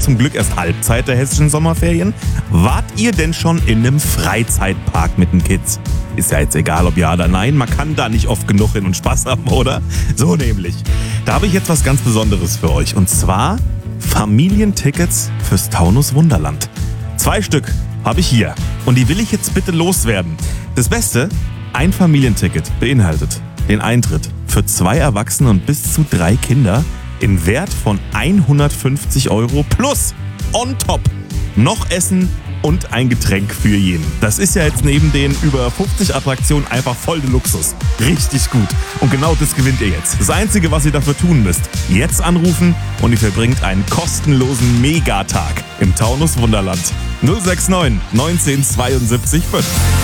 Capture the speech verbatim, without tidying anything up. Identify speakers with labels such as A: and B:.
A: zum Glück erst Halbzeit der hessischen Sommerferien. Wart ihr denn schon in einem Freizeitpark mit den Kids? Ist ja jetzt egal, ob ja oder nein, man kann da nicht oft genug hin und Spaß haben, oder? So nämlich. Da habe ich jetzt was ganz Besonderes für euch. Und zwar Familientickets fürs Taunus Wunderland. Zwei Stück habe ich hier. Und die will ich jetzt bitte loswerden. Das Beste, ein Familienticket beinhaltet den Eintritt für zwei Erwachsene und bis zu drei Kinder im Wert von hundertfünfzig Euro plus on top noch Essen und ein Getränk für jeden. Das ist ja jetzt neben den über fünfzig Attraktionen einfach voll der Luxus. Richtig gut. Und genau das gewinnt ihr jetzt. Das Einzige, was ihr dafür tun müsst, jetzt anrufen und ihr verbringt einen kostenlosen Megatag im Taunus Wunderland. null sechs neun neunzehn zweiundsiebzig fünf.